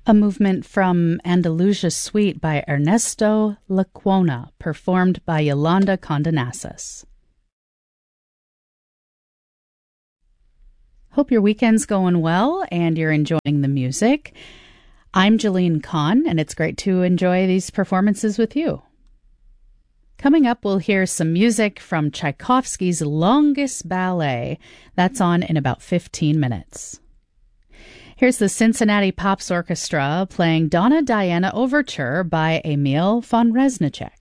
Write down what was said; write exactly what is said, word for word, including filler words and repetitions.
A movement from Andalusia Suite by Ernesto Lecuona, performed by Yolanda Condonassis. Hope your weekend's going well and you're enjoying the music. I'm Jeline Kahn, and it's great to enjoy these performances with you. Coming up, we'll hear some music from Tchaikovsky's longest ballet. That's on in about fifteen minutes. Here's the Cincinnati Pops Orchestra playing Donna Diana Overture by Emil von Reznicek.